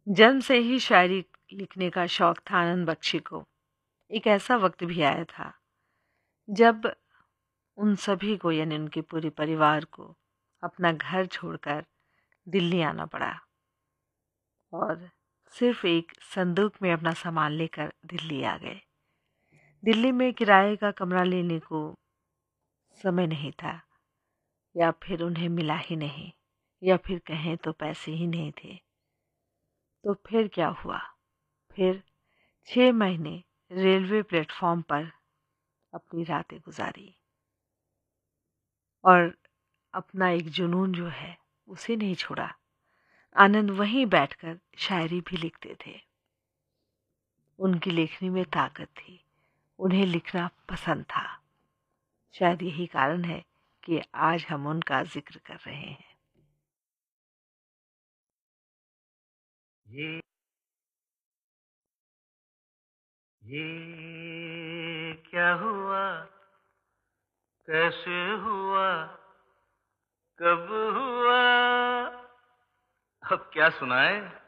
जन्म से ही शायरी लिखने का शौक था आनंद बख्शी को। एक ऐसा वक्त भी आया था जब उन सभी को यानी उनके पूरे परिवार को अपना घर छोड़कर दिल्ली आना पड़ा और सिर्फ एक संदूक में अपना सामान लेकर दिल्ली आ गए। दिल्ली में किराए का कमरा लेने को समय नहीं था, या फिर उन्हें मिला ही नहीं, या फिर कहें तो पैसे ही नहीं थे। तो फिर क्या हुआ? फिर 6 महीने रेलवे प्लेटफॉर्म पर अपनी रातें गुजारी और अपना एक जुनून जो है उसे नहीं छोड़ा। आनंद वहीं बैठकर शायरी भी लिखते थे। उनकी लेखनी में ताकत थी, उन्हें लिखना पसंद था। शायद यही कारण है कि आज हम उनका जिक्र कर रहे हैं। ये क्या हुआ, कैसे हुआ, कब हुआ, अब क्या सुनाए।